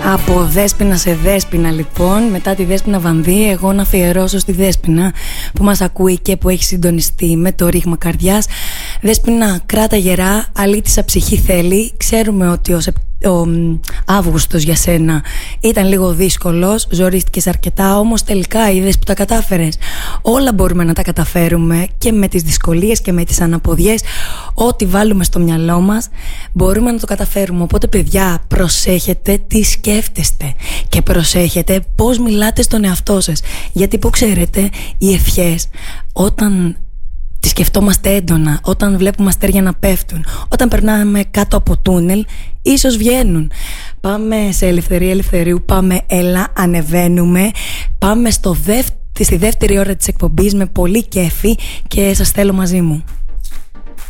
Από Δέσποινα σε Δέσποινα λοιπόν, μετά τη Δέσποινα Βανδύ, εγώ να αφιερώσω στη Δέσποινα που μας ακούει και που έχει συντονιστεί με το ρήγμα καρδιάς. Δέσποινα, κράτα γερά, αλήτησα ψυχή θέλει. Ξέρουμε ότι ο Αύγουστος για σένα ήταν λίγο δύσκολος, ζορίστηκες αρκετά, όμως τελικά είδες που τα κατάφερες. Όλα μπορούμε να τα καταφέρουμε και με τις δυσκολίες και με τις αναποδιές. Ό,τι βάλουμε στο μυαλό μας μπορούμε να το καταφέρουμε. Οπότε παιδιά, προσέχετε τι σκέφτεστε και προσέχετε πώς μιλάτε στον εαυτό σας. Γιατί που ξέρετε, οι ευχές όταν τις σκεφτόμαστε έντονα, όταν βλέπουμε αστέρια να πέφτουν, όταν περνάμε κάτω από τούνελ, ίσως βγαίνουν. Πάμε σε ελευθερία ελευθερίου, πάμε, έλα, ανεβαίνουμε, πάμε στη δεύτερη ώρα της εκπομπής με πολύ κέφι και σας θέλω μαζί μου.